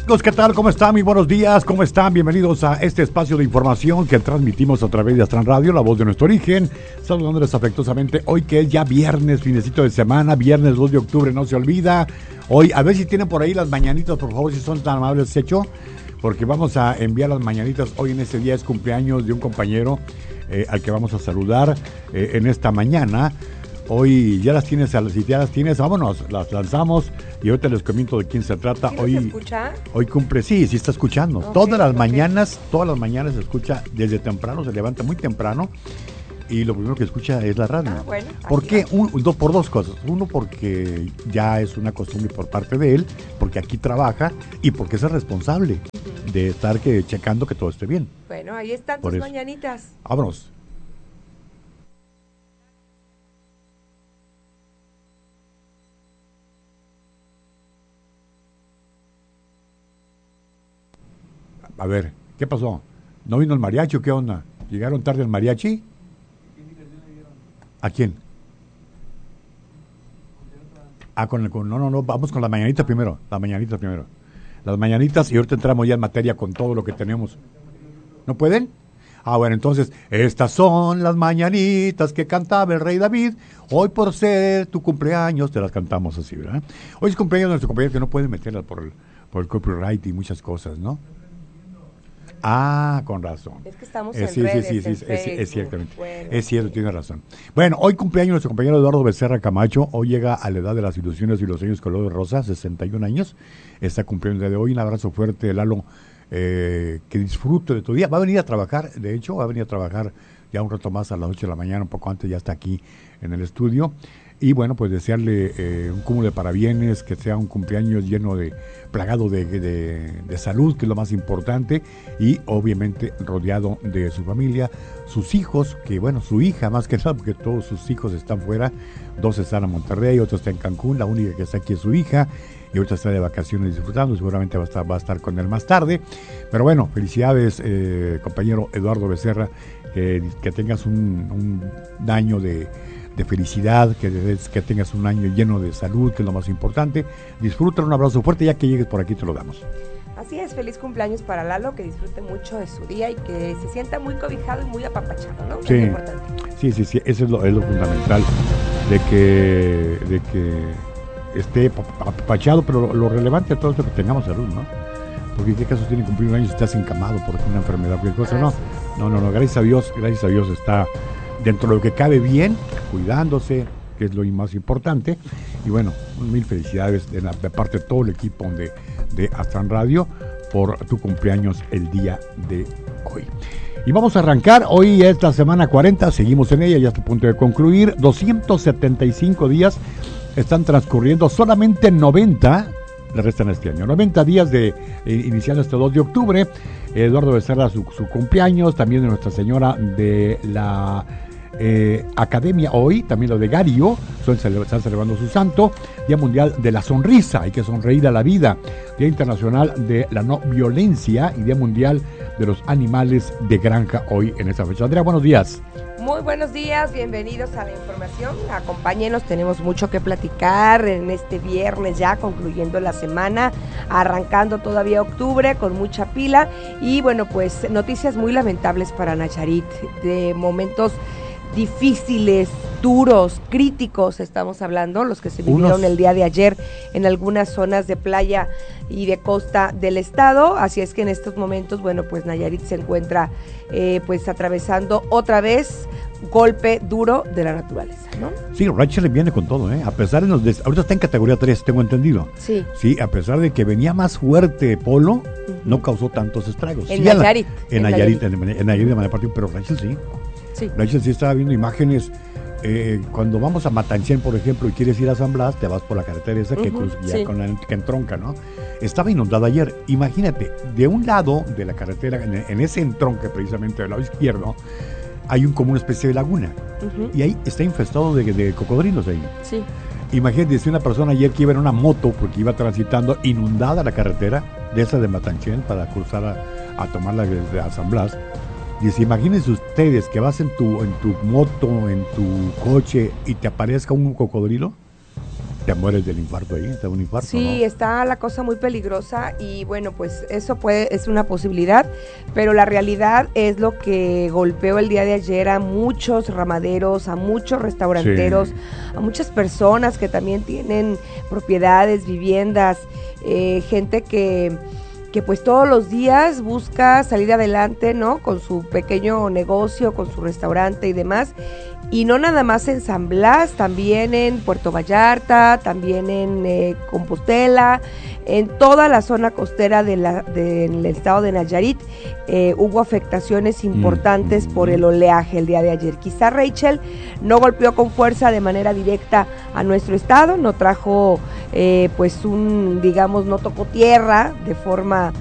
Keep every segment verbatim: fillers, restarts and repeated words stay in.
Amigos, ¿qué tal? ¿Cómo están? Muy buenos días, ¿cómo están? Bienvenidos a este espacio de información que transmitimos a través de Astran Radio, la voz de nuestro origen. Saludándoles afectuosamente hoy que es ya viernes, finecito de semana, viernes dos de octubre, no se olvida. Hoy, a ver si tienen por ahí las mañanitas, por favor, si son tan amables, hecho, porque vamos a enviar las mañanitas. Hoy en este día es cumpleaños de un compañero eh, al que vamos a saludar eh, en esta mañana. Hoy ya las tienes, si ya las tienes, vámonos, las lanzamos y ahorita les comento de quién se trata. ¿Sí hoy se escucha? Hoy cumple, sí, sí está escuchando. Okay, todas las okay. mañanas, todas las mañanas se escucha desde temprano, se levanta muy temprano y lo primero que escucha es la radio. Ah, bueno, ¿Por qué? va. Un, do, por dos cosas. Uno, porque ya es una costumbre por parte de él, porque aquí trabaja y porque es el responsable uh-huh. de estar que, checando que todo esté bien. Bueno, ahí están Por tus eso. mañanitas. Vámonos. A ver, ¿qué pasó? ¿No vino el mariachi o qué onda? ¿Llegaron tarde el mariachi? ¿A quién? Ah, con el, con, no, no, no, vamos con las mañanitas primero, las mañanitas primero. Las mañanitas y ahorita entramos ya en materia con todo lo que tenemos. ¿No pueden? Ah, bueno, entonces, estas son las mañanitas que cantaba el rey David. Hoy por ser tu cumpleaños, te las cantamos así, ¿verdad? Hoy es cumpleaños de nuestro compañero que no puede meterlas por el, por el copyright y muchas cosas, ¿no? Ah, con razón. Es que estamos eh, en sí, redes, sí, sí, en sí, es, Facebook. es ciertamente. Bueno, es cierto, tiene razón. Bueno, hoy cumpleaños nuestro compañero Eduardo Becerra Camacho. Hoy llega a la edad de las ilusiones y los sueños color de rosa, sesenta y un años. Está cumpliendo el día de hoy. Un abrazo fuerte, Lalo. Eh, que disfrute de tu día. Va a venir a trabajar, de hecho, va a venir a trabajar ya un rato más a las ocho de la mañana, un poco antes, ya está aquí en el estudio. Y bueno, pues desearle eh, un cúmulo de parabienes, que sea un cumpleaños lleno de, plagado de, de, de salud, que es lo más importante, y obviamente rodeado de su familia, sus hijos, que bueno, su hija más que nada, porque todos sus hijos están fuera, dos están en Monterrey, otro está en Cancún, la única que está aquí es su hija, y ahorita está de vacaciones disfrutando, seguramente va a estar, va a estar con él más tarde, pero bueno, felicidades eh, compañero Eduardo Becerra, que, que tengas un, un año de de felicidad, que, que tengas un año lleno de salud, que es lo más importante. Disfruta, un abrazo fuerte, ya que llegues por aquí te lo damos. Así es, feliz cumpleaños para Lalo, que disfrute mucho de su día y que se sienta muy cobijado y muy apapachado, ¿no? Sí, es importante. sí, sí, sí, eso es lo, es lo fundamental, de que, de que esté apapachado, pero lo, lo relevante a todo esto es que tengamos salud, ¿no? Porque en qué caso tiene que cumplir un año si estás encamado por una enfermedad, cualquier cosa, ah, no, sí. no, no, no, gracias a Dios, gracias a Dios está dentro de lo que cabe bien, cuidándose, que es lo más importante. Y bueno, mil felicidades de, la, de parte de todo el equipo de, de Astran Radio por tu cumpleaños el día de hoy. Y vamos a arrancar, hoy es la semana cuarenta, seguimos en ella, ya está a punto de concluir. doscientos setenta y cinco días están transcurriendo, solamente noventa le restan este año. noventa días de eh, iniciando este dos de octubre. Eduardo Becerra, su, su cumpleaños, también de Nuestra Señora de la Eh, Academia hoy, también lo de Gario, son, están celebrando su santo. Día Mundial de la Sonrisa, hay que sonreír a la vida. Día Internacional de la No Violencia y Día Mundial de los Animales de Granja hoy en esta fecha. Andrea, buenos días. Muy buenos días, bienvenidos a la información. Acompáñenos, tenemos mucho que platicar en este viernes ya, concluyendo la semana, arrancando todavía octubre con mucha pila. Y bueno, pues noticias muy lamentables para Nayarit, de momentos difíciles, duros, críticos, estamos hablando, los que se vivieron Unos... el día de ayer en algunas zonas de playa y de costa del estado, así es que en estos momentos, bueno, pues Nayarit se encuentra eh, pues atravesando otra vez golpe duro de la naturaleza, ¿no? Sí, Rachel viene con todo, ¿eh? A pesar de los des... ahorita está en categoría tres, tengo entendido. Sí. Sí, a pesar de que venía más fuerte Polo, uh-huh. no causó tantos estragos. En sí, Nayarit. La... En, Nayarit, en Nayarit, en Nayarit de manera partido, pero Rachel sí. Sí. Rachel sí estaba viendo imágenes. Eh, cuando vamos a Matanchén, por ejemplo, y quieres ir a San Blas, te vas por la carretera esa que, uh-huh, cruz, ya sí. con la, que entronca, ¿no? Estaba inundada ayer. Imagínate, de un lado de la carretera, en, en ese entronque precisamente del lado izquierdo, hay un, como una especie de laguna. Uh-huh. Y ahí está infestado de, de cocodrilos ahí. Sí. Imagínate, si una persona ayer que iba en una moto, porque iba transitando inundada la carretera, de esa de Matanchén, para cruzar a, a tomarla desde a San Blas. Dice, imagínense ustedes que vas en tu en tu moto, en tu coche y te aparezca un cocodrilo. te mueres del infarto ahí, está un infarto, Sí, ¿no? está la cosa muy peligrosa y bueno, pues eso puede es una posibilidad, pero la realidad es lo que golpeó el día de ayer a muchos ramaderos, a muchos restauranteros, sí. a muchas personas que también tienen propiedades, viviendas, eh, gente que... que pues todos los días busca salir adelante, ¿no? Con su pequeño negocio, con su restaurante y demás. Y no nada más en San Blas, también en Puerto Vallarta, también en eh, Compostela, en toda la zona costera de la, de, del estado de Nayarit, eh, hubo afectaciones importantes mm, mm, por el oleaje el día de ayer. Quizá Rachel no golpeó con fuerza de manera directa a nuestro estado, no trajo eh, pues un, digamos, no tocó tierra de forma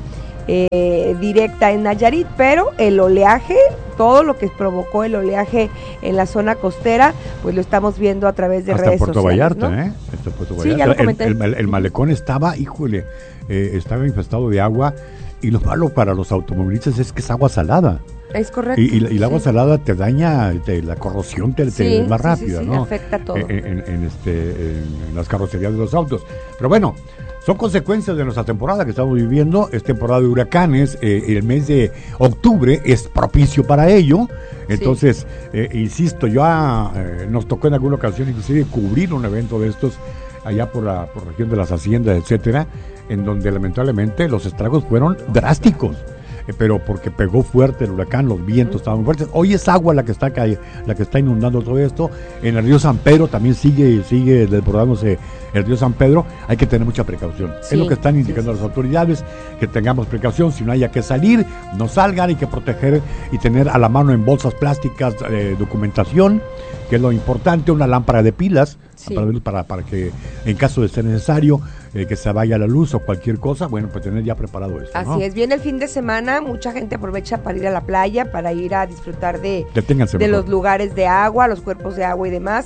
eh, directa en Nayarit, pero el oleaje, todo lo que provocó el oleaje en la zona costera, pues lo estamos viendo a través de Hasta redes Puerto sociales, Vallarta, ¿no? ¿eh? Hasta Puerto Sí, Vallarta. ya lo comenté. El, el, el malecón estaba, híjole, eh, estaba infestado de agua, y lo malo para los automovilistas es que es agua salada. Es correcto. Y, y, y el agua sí. salada te daña, te, la corrosión te, te sí, es más sí, rápida, sí, sí, ¿no? afecta todo. En, en, en, este, en, en las carrocerías de los autos. Pero bueno, son consecuencias de nuestra temporada que estamos viviendo. Es temporada de huracanes. Eh, el mes de octubre es propicio para ello. Entonces, sí. eh, insisto, ya eh, nos tocó en alguna ocasión inclusive cubrir un evento de estos allá por la por región de las haciendas, etcétera, en donde lamentablemente los estragos fueron drásticos. Pero porque pegó fuerte el huracán, los vientos estaban fuertes. Hoy es agua la que está la que está inundando todo esto. En el río San Pedro también sigue sigue desbordándose el río San Pedro. Hay que tener mucha precaución. Sí, es lo que están indicando sí, sí. las autoridades, que tengamos precaución. Si no haya que salir, no salgan. Hay que proteger y tener a la mano en bolsas plásticas eh, documentación, que es lo importante, una lámpara de pilas, sí. para, para, para que en caso de ser necesario, eh, que se vaya la luz o cualquier cosa, bueno, pues tener ya preparado esto, Así ¿no? es, viene el fin de semana, mucha gente aprovecha para ir a la playa, para ir a disfrutar de, de los lugares de agua, los cuerpos de agua y demás.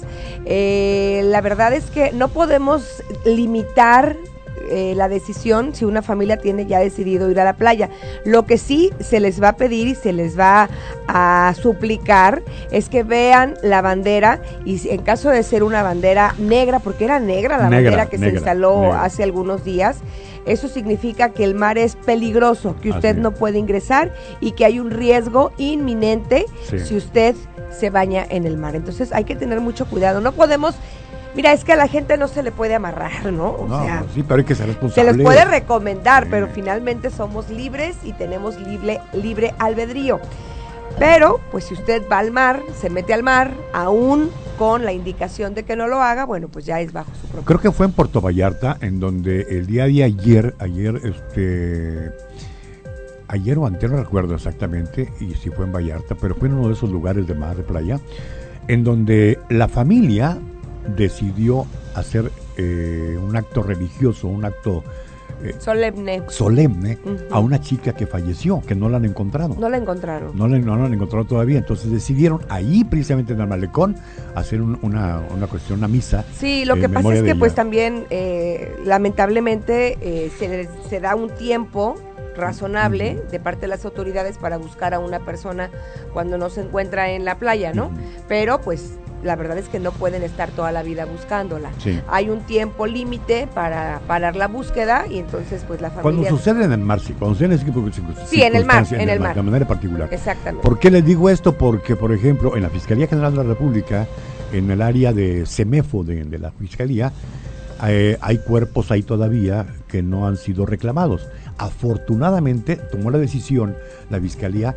Eh, la verdad es que no podemos limitar Eh, la decisión si una familia tiene ya decidido ir a la playa. Lo que sí se les va a pedir y se les va a suplicar es que vean la bandera, y en caso de ser una bandera negra, porque era negra la negra, bandera que negra, se instaló negra. hace algunos días, eso significa que el mar es peligroso, que usted no puede ingresar y que hay un riesgo inminente sí. si usted se baña en el mar. Entonces hay que tener mucho cuidado, no podemos. Mira, es que a la gente no se le puede amarrar, ¿no? O no, sea, sí, pero hay que ser responsable. Se les puede recomendar, sí. pero finalmente somos libres y tenemos libre, libre albedrío. Pero, pues si usted va al mar, se mete al mar, aún con la indicación de que no lo haga, bueno, pues ya es bajo su propio. Creo que fue en Puerto Vallarta, en donde el día de ayer, ayer, este... ayer o antes, no recuerdo exactamente, y si fue en Vallarta, pero fue en uno de esos lugares de mar, de playa, en donde la familia decidió hacer eh, un acto religioso, un acto eh, solemne, solemne uh-huh. a una chica que falleció, que no la han encontrado. No la encontraron. No la, no la han encontrado todavía, entonces decidieron ahí, precisamente en el malecón, hacer un, una, una cuestión, una misa. Sí, lo que pasa es que pues también, eh, lamentablemente, eh, se, se da un tiempo razonable uh-huh. de parte de las autoridades para buscar a una persona cuando no se encuentra en la playa, ¿no? Uh-huh. Pero pues la verdad es que no pueden estar toda la vida buscándola. Sí. Hay un tiempo límite para parar la búsqueda y entonces pues la familia... Cuando sucede en el mar, sí, cuando sucede en ese tipo de Sí, en el mar, en, en el mar. mar. De manera particular. Exactamente. ¿Por qué les digo esto? Porque, por ejemplo, en la Fiscalía General de la República, en el área de CEMEFO de, de la Fiscalía, eh, hay cuerpos ahí todavía que no han sido reclamados. Afortunadamente tomó la decisión la Fiscalía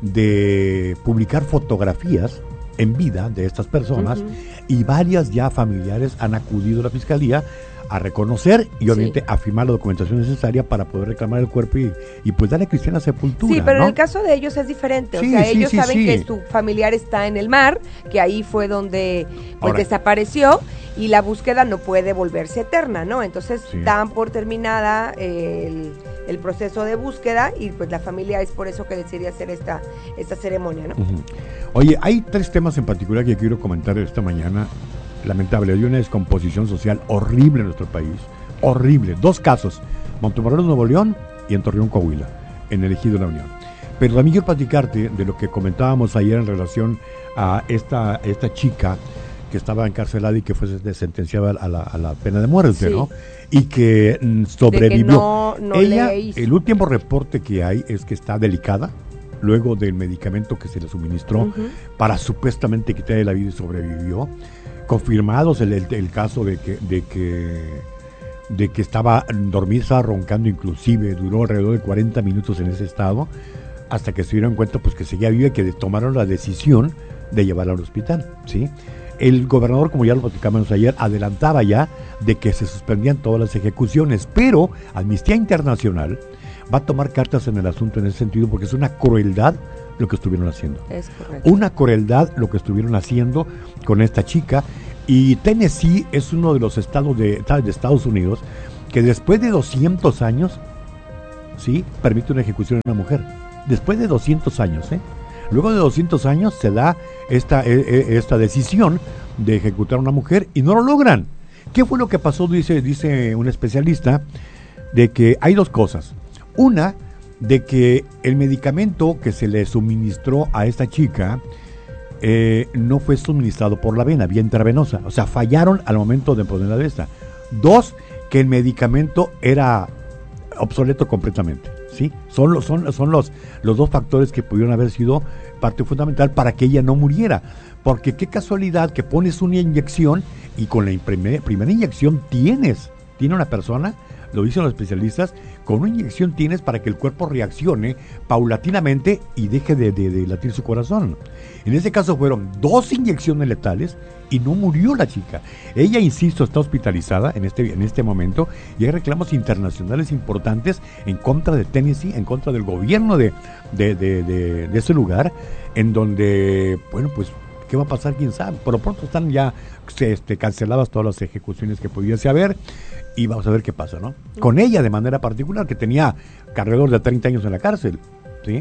de publicar fotografías en vida de estas personas uh-huh. y varias ya familiares han acudido a la Fiscalía a reconocer y obviamente sí. a firmar la documentación necesaria para poder reclamar el cuerpo y, y pues darle cristiana sepultura. Sí, pero ¿no? en el caso de ellos es diferente, sí, o sea, sí, ellos sí, saben sí. que su familiar está en el mar, que ahí fue donde pues Ahora, desapareció y la búsqueda no puede volverse eterna, ¿no? Entonces sí. dan por terminada el, el proceso de búsqueda y pues la familia es por eso que decidió hacer esta, esta ceremonia, ¿no? Uh-huh. Oye, hay tres temas en particular que quiero comentar esta mañana. Lamentable, hay una descomposición social horrible en nuestro país, horrible. Dos casos, Montemorelos, Nuevo León y en Torreón, Coahuila, en el Ejido de la Unión. Pero también quiero platicarte de lo que comentábamos ayer en relación a esta, esta chica que estaba encarcelada y que fue sentenciada a la, a la pena de muerte, Sí. ¿no? Y que mm, sobrevivió. De que no- no Ella, le hizo. el último reporte que hay es que está delicada, luego del medicamento que se le suministró Ujú. para supuestamente quitarle la vida y sobrevivió. Confirmados el, el, el caso de que, de que de que estaba dormida, estaba roncando inclusive, duró alrededor de cuarenta minutos en ese estado, hasta que se dieron cuenta pues que seguía viva y que tomaron la decisión de llevarla al hospital, ¿sí? El gobernador, como ya lo platicamos ayer, adelantaba ya de que se suspendían todas las ejecuciones, pero Amnistía Internacional va a tomar cartas en el asunto en ese sentido porque es una crueldad lo que estuvieron haciendo. Es correcto. Una crueldad lo que estuvieron haciendo con esta chica. Y Tennessee es uno de los estados de, de Estados Unidos que después de doscientos años, sí, permite una ejecución de una mujer. Después de doscientos años, ¿eh? Luego de doscientos años se da esta, eh, esta decisión de ejecutar a una mujer y no lo logran. ¿Qué fue lo que pasó? Dice, dice un especialista, de que hay dos cosas. Una, de que el medicamento que se le suministró a esta chica eh, no fue suministrado por la vena, vía intravenosa. O sea, fallaron al momento de ponerla de esta. Dos, que el medicamento era obsoleto completamente. ¿Sí? Son, los, son, son los, los dos factores que pudieron haber sido parte fundamental para que ella no muriera. Porque qué casualidad que pones una inyección y con la primer, primera inyección tienes, tiene una persona, lo dicen los especialistas, con una inyección tienes para que el cuerpo reaccione paulatinamente y deje de, de, de latir su corazón. En este caso fueron dos inyecciones letales y no murió la chica. Ella, insisto, está hospitalizada en este, en este momento y hay reclamos internacionales importantes en contra de Tennessee, en contra del gobierno de, de, de, de, de ese lugar, en donde, bueno, pues, ¿qué va a pasar? ¿Quién sabe? Por lo pronto están ya este, canceladas todas las ejecuciones que pudiese haber y vamos a ver qué pasa, ¿no? Con ella de manera particular, que tenía alrededor de treinta años en la cárcel, ¿sí?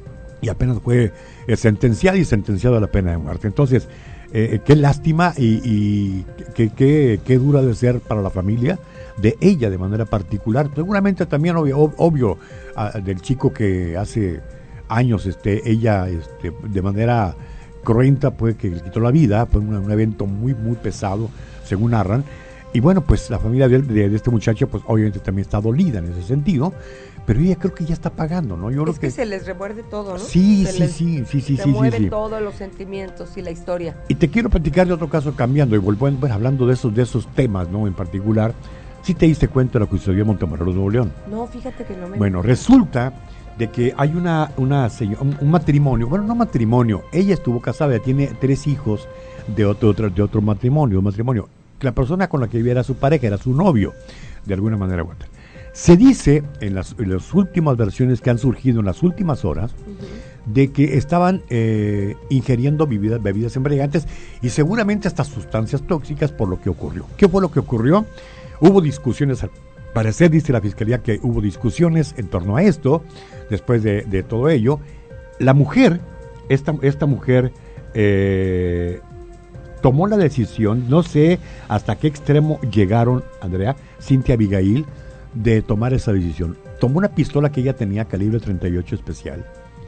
Y apenas fue eh, sentenciada y sentenciada a la pena de muerte. Entonces, eh, qué lástima y, y qué, qué, qué dura de ser para la familia de ella de manera particular. Seguramente también, obvio, obvio a, del chico que hace años este, ella este, de manera cruenta pues que le quitó la vida, fue un, un evento muy muy pesado según narran, y bueno, pues la familia de, de, de este muchacho pues obviamente también está dolida en ese sentido, pero ella creo que ya está pagando, ¿no? Yo es creo que, que se les remuerde todo, ¿no? Sí, se sí, les sí, sí, sí, sí, remueve sí, sí. todos los sentimientos y la historia. Y te quiero platicar de otro caso cambiando y volviendo, pues, hablando de esos de esos temas, ¿no? En particular, ¿sí te diste cuenta de lo que sucedió en Montemorelos, Nuevo León? No, fíjate que no me... Bueno, resulta de que hay una, una señora, un, un matrimonio, bueno, no matrimonio, ella estuvo casada, tiene tres hijos de otro, otro, de otro matrimonio, un matrimonio. La persona con la que vivía era su pareja, era su novio, de alguna manera u otra. Se dice, en las, en las últimas versiones que han surgido en las últimas horas, uh-huh, de que estaban eh, ingiriendo bebidas, bebidas embriagantes y seguramente hasta sustancias tóxicas por lo que ocurrió. ¿Qué fue lo que ocurrió? Hubo discusiones, al parecer dice la fiscalía que hubo discusiones en torno a esto, después de, de todo ello. La mujer, esta, esta mujer eh, tomó la decisión, no sé hasta qué extremo llegaron, Andrea, Cintia Abigail, de tomar esa decisión. Tomó una pistola que ella tenía calibre treinta y ocho especial,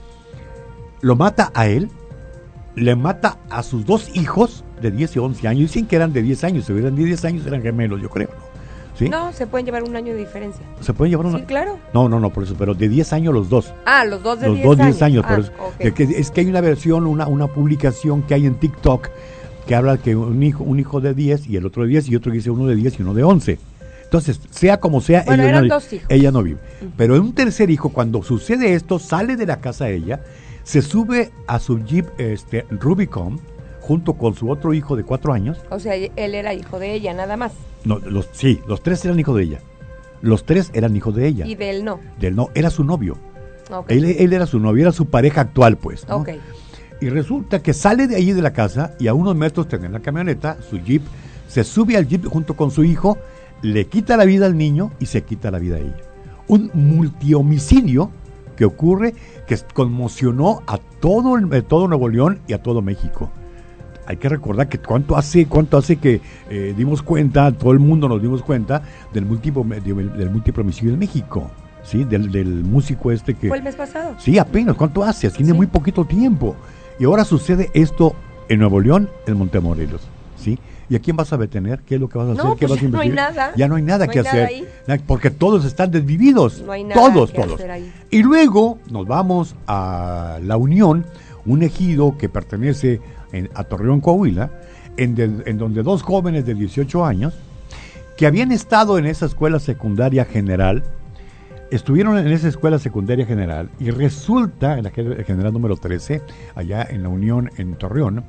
lo mata a él, le mata a sus dos hijos de diez y once años, dicen que eran de diez años, si hubieran de diez años eran gemelos, yo creo, ¿no? ¿Sí? No, se pueden llevar un año de diferencia. ¿Se pueden llevar una? Sí, claro. No, no, no, por eso, pero de diez años los dos. Ah, los dos de los diez dos años. diez años, ah, por eso. Okay. Que, es que hay una versión, una, una publicación que hay en TikTok que habla que un hijo, un hijo de diez y el otro de diez y otro que dice uno de diez y uno de once. Entonces, sea como sea, bueno, ella, eran no, dos hijos. ella no vive. Uh-huh. Pero un tercer hijo, cuando sucede esto, sale de la casa ella, se sube a su Jeep este, Rubicon, junto con su otro hijo de cuatro años. O sea, él era hijo de ella, nada más. No, los, sí, los tres eran hijos de ella. Los tres eran hijos de ella. Y de él no. De él no, era su novio. Okay. Él, él era su novio, era su pareja actual, pues, ¿no? Okay. Y resulta que sale de allí de la casa y a unos metros tenía la camioneta, su Jeep, se sube al Jeep junto con su hijo, le quita la vida al niño y se quita la vida a ella. Un multihomicidio que ocurre, que conmocionó a todo, el, todo Nuevo León y a todo México. Hay que recordar que cuánto hace, cuánto hace que eh, dimos cuenta, todo el mundo nos dimos cuenta del múltiplo, del múltiplo homicidio en México, ¿sí? Del, del músico este que... ¿Fue el mes pasado? Sí, apenas, ¿cuánto hace? Tiene sí. muy poquito tiempo. Y ahora sucede esto en Nuevo León, en Montemorelos. ¿sí? ¿Y a quién vas a detener? ¿Qué es lo que vas a hacer? No, ¿Qué pues vas a ya no hay investigar? nada. Ya no hay nada No que hay nada hacer. ahí. Na- Porque todos están desvividos. No hay nada todos, que todos. hacer ahí. Y luego nos vamos a La Unión, un ejido que pertenece en- a Torreón, Coahuila, en, de- en donde dos jóvenes de dieciocho años, que habían estado en esa escuela secundaria general, estuvieron en esa escuela secundaria general y resulta, en la ge- general número trece, allá en La Unión, en Torreón,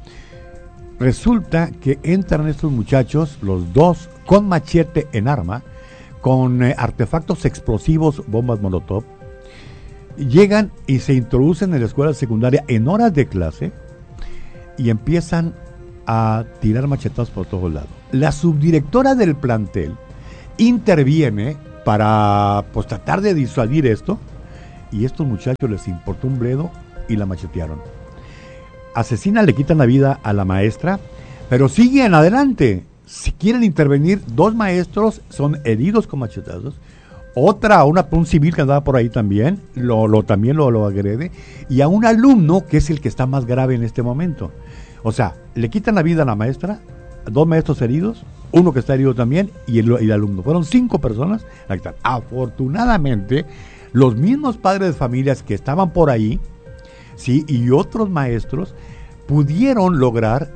resulta que entran estos muchachos, los dos, con machete en arma, con eh, artefactos explosivos, bombas molotov, llegan y se introducen en la escuela secundaria en horas de clase y empiezan a tirar machetazos por todos lados. La subdirectora del plantel interviene para pues tratar de disuadir esto y estos muchachos les importó un bledo y la machetearon. Asesinan, le quitan la vida a la maestra, pero siguen adelante. Si quieren intervenir, dos maestros son heridos con machetazos. Otra, una, un civil que andaba por ahí también, lo, lo también lo, lo agrede. Y a un alumno que es el que está más grave en este momento. O sea, le quitan la vida a la maestra, dos maestros heridos, uno que está herido también y el, y el alumno. Fueron cinco personas. La quitan. Afortunadamente, los mismos padres de familias que estaban por ahí, sí, y otros maestros pudieron lograr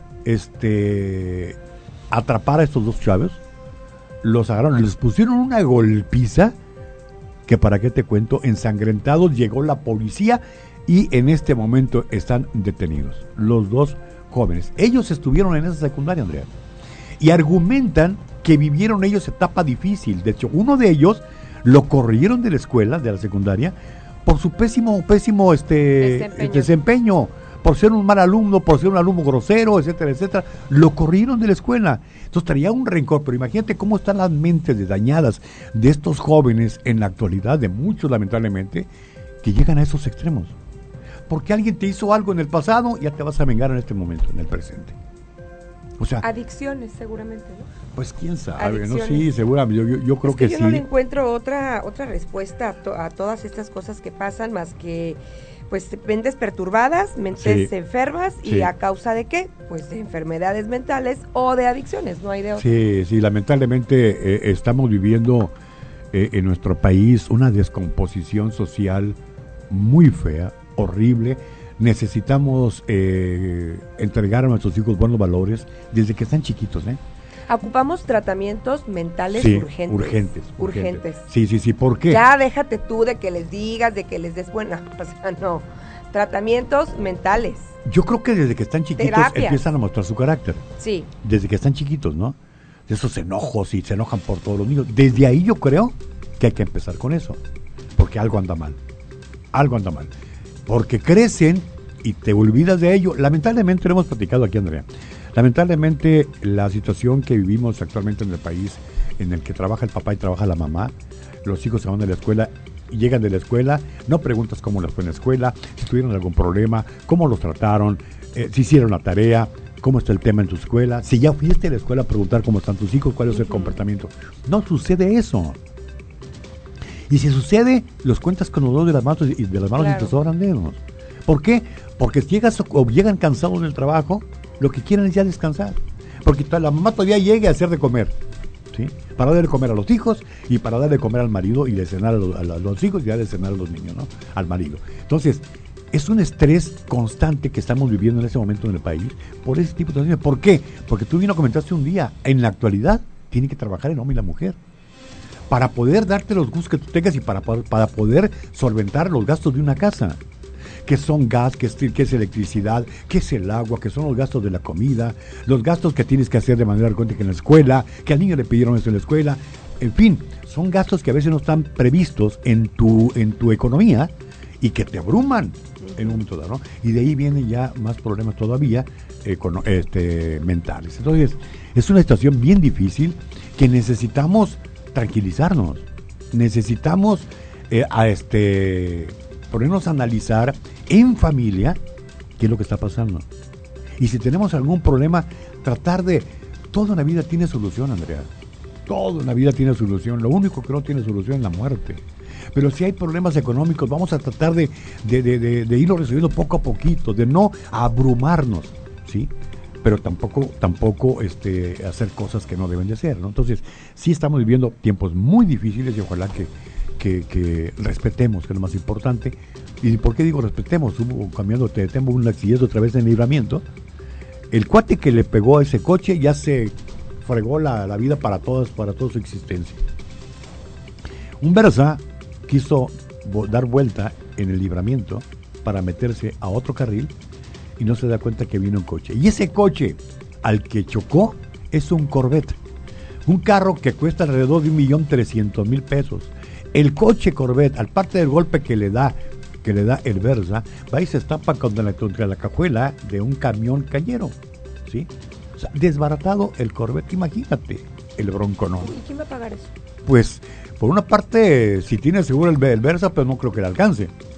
este atrapar a estos dos chavos, los agarraron, les pusieron una golpiza que para qué te cuento, ensangrentados, llegó la policía y en este momento están detenidos los dos jóvenes. Ellos estuvieron en esa secundaria, Andrea, y argumentan que vivieron ellos etapa difícil. De hecho, uno de ellos lo corrieron de la escuela, de la secundaria, por su pésimo, pésimo este Desempeño. desempeño, por ser un mal alumno, por ser un alumno grosero, etcétera, etcétera. Lo corrieron de la escuela. Entonces traía un rencor, pero imagínate cómo están las mentes de dañadas de estos jóvenes en la actualidad, de muchos lamentablemente, que llegan a esos extremos. Porque alguien te hizo algo en el pasado, ya te vas a vengar en este momento, en el presente. O sea, Adicciones, seguramente, ¿no? pues quién sabe, ¿no? Adicciones. Sí, seguramente, yo, yo, yo creo Es que, que, yo sí. no le encuentro otra otra respuesta a, to- a todas estas cosas que pasan más que pues mentes perturbadas, mentes Sí. enfermas y Sí. a causa de qué? Pues de enfermedades mentales o de adicciones, no hay de otra. Sí, sí, lamentablemente eh, estamos viviendo eh, en nuestro país una descomposición social muy fea, horrible. Necesitamos eh, entregar a nuestros hijos buenos valores desde que están chiquitos, ¿eh? Ocupamos tratamientos mentales Sí, urgentes. urgentes, Urgentes. Sí, sí, sí, ¿por qué? Ya déjate tú de que les digas, de que les des buena, o sea, no. Tratamientos mentales. Yo creo que desde que están chiquitos Terapias. empiezan a mostrar su carácter. Sí. Desde que están chiquitos, ¿no? De esos enojos y se enojan por todos los niños. Desde ahí yo creo que hay que empezar con eso. Porque algo anda mal. Algo anda mal. Porque crecen y te olvidas de ello. Lamentablemente, lo hemos platicado aquí, Andrea. Lamentablemente, la situación que vivimos actualmente en el país, en el que trabaja el papá y trabaja la mamá, los hijos se van de la escuela y llegan de la escuela, no preguntas cómo les fue en la escuela, si tuvieron algún problema, cómo los trataron, eh, si hicieron la tarea, cómo está el tema en tu escuela, si ya fuiste a la escuela a preguntar cómo están tus hijos, cuál es el comportamiento. No sucede eso. Y si sucede, los cuentas con los dos de las manos y de las manos Claro. y te sobran dedos. ¿Por qué? Porque llegas o llegan cansados del trabajo, lo que quieren es ya descansar. Porque la mamá todavía llega a hacer de comer, ¿sí? Para darle de comer a los hijos y para darle de comer al marido y de cenar a los, a los hijos y darle de cenar a los niños, ¿no? Al marido. Entonces, es un estrés constante que estamos viviendo en ese momento en el país por ese tipo de situaciones. ¿Por qué? Porque tú bien lo comentaste un día, en la actualidad tiene que trabajar el hombre y la mujer para poder darte los gustos que tú tengas y para, para poder solventar los gastos de una casa, que son gas, que es, que es electricidad, que es el agua, que son los gastos de la comida, los gastos que tienes que hacer de manera frecuente que en la escuela, que al niño le pidieron eso en la escuela, en fin, son gastos que a veces no están previstos en tu, en tu economía y que te abruman en un momento dado, ¿no? Y de ahí vienen ya más problemas todavía eh, con, este, mentales. Entonces, es una situación bien difícil que necesitamos tranquilizarnos, necesitamos eh, a este ponernos a analizar en familia qué es lo que está pasando. Y si tenemos algún problema, tratar de... Toda una vida tiene solución, Andrea. Toda una vida tiene solución. Lo único que no tiene solución es la muerte. Pero si hay problemas económicos, vamos a tratar de, de, de, de, de irlo resolviendo poco a poquito, de no abrumarnos, ¿sí? pero tampoco, tampoco este, hacer cosas que no deben de hacer, ¿no? Entonces, sí estamos viviendo tiempos muy difíciles y ojalá que, que, que respetemos, que es lo más importante. ¿Y por qué digo respetemos? Hubo, cambiando, te tengo un accidente otra vez en Libramiento. El cuate que le pegó a ese coche ya se fregó la, la vida para todas, para toda su existencia. Un Versa quiso dar vuelta en el Libramiento para meterse a otro carril y no se da cuenta que vino un coche. Y ese coche al que chocó es un Corvette, un carro que cuesta alrededor de un millón trescientos mil pesos. El coche Corvette, al parte del golpe que le da, que le da el Versa, va y se estampa contra la, contra la cajuela de un camión cañero, ¿sí? O sea, desbaratado el Corvette, imagínate, el Bronco no. ¿Y quién va a pagar eso? Pues, por una parte, si tiene seguro el, el Versa, pero no creo que le alcance.